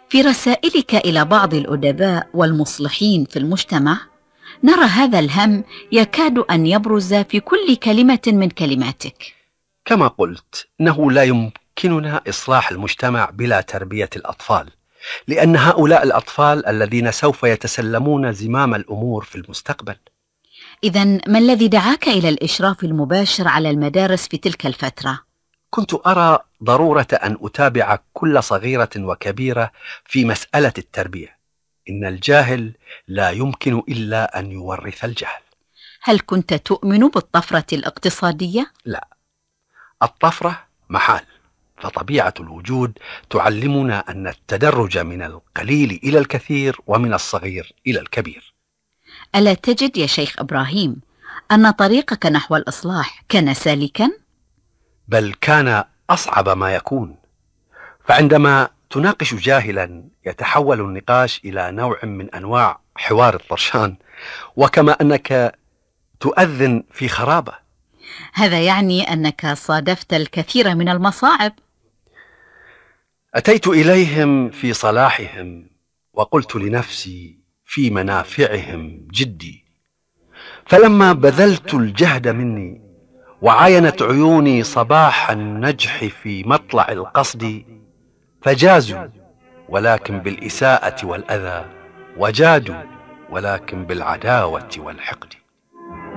في رسائلك إلى بعض الأدباء والمصلحين في المجتمع نرى هذا الهم يكاد أن يبرز في كل كلمة من كلماتك. كما قلت، إنه لا يمكننا إصلاح المجتمع بلا تربية الأطفال، لأن هؤلاء الأطفال الذين سوف يتسلمون زمام الأمور في المستقبل. إذن ما الذي دعاك إلى الإشراف المباشر على المدارس في تلك الفترة؟ كنت أرى ضرورة أن أتابع كل صغيرة وكبيرة في مسألة التربية. إن الجاهل لا يمكن إلا أن يورث الجهل. هل كنت تؤمن بالطفرة الاقتصادية؟ لا، الطفرة محال، فطبيعة الوجود تعلمنا أن التدرج من القليل إلى الكثير ومن الصغير إلى الكبير. ألا تجد يا شيخ إبراهيم أن طريقك نحو الإصلاح كان سالكا؟ بل كان أصعب ما يكون، فعندما تناقش جاهلا يتحول النقاش إلى نوع من أنواع حوار الطرشان، وكما أنك تؤذن في خرابة. هذا يعني أنك صادفت الكثير من المصاعب. أتيت إليهم في صلاحهم، وقلت لنفسي في منافعهم جدي. فلما بذلت الجهد مني وعاينت عيوني صباح النجح في مطلع القصد، فجازوا ولكن بالإساءة والأذى، وجادوا ولكن بالعداوة والحقد.